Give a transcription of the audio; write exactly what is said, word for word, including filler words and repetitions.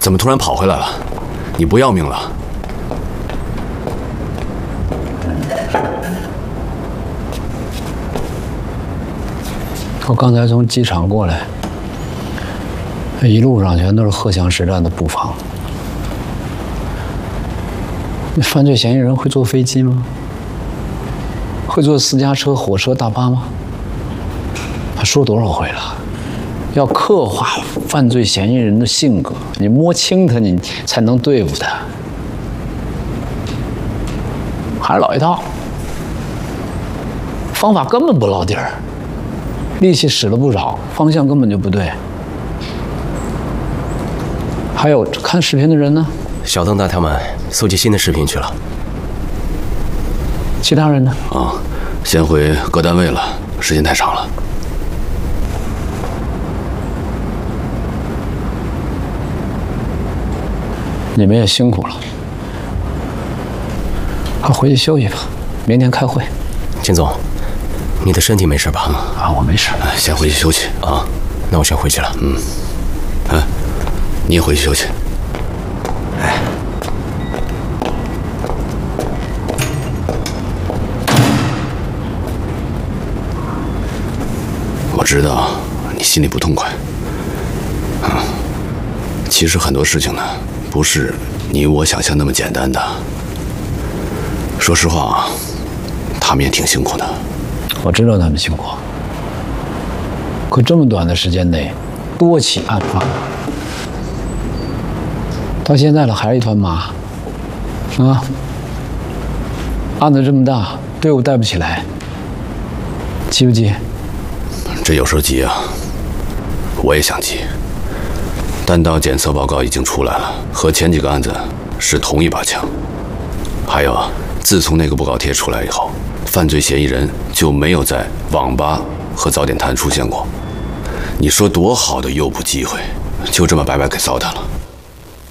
怎么突然跑回来了？你不要命了？ 我刚才从机场过来，一路上全都是荷枪实弹的布防。那犯罪嫌疑人会坐飞机吗？会坐私家车、火车、大巴吗？他说多少回了？要刻画犯罪嫌疑人的性格，你摸清他，你才能对付他。还是老一套，方法根本不落地儿，力气使了不少，方向根本就不对。还有看视频的人呢？ 小邓带他们搜集新的视频去了。 其他人呢？ 啊，先回各单位了，时间太长了。 你们也辛苦了，快回去休息吧，明天开会。 秦总，你的身体没事吧？ 啊，我没事。 先回去休息啊。那我先回去了。嗯，哎，你也回去休息。哎，我知道你心里不痛快。嗯，其实很多事情呢，不是你我想象那么简单的。说实话啊，他们也挺辛苦的。 我知道他们辛苦，可这么短的时间内，多起案发，到现在了还是一团麻。啊，案子这么大，队伍带不起来，急不急？ 这有时候急啊，我也想急。弹道检测报告已经出来了，和前几个案子是同一把枪。还有啊，自从那个布告贴出来以后，犯罪嫌疑人就没有在网吧和早点摊出现过。你说多好的诱捕机会，就这么白白给糟蹋了。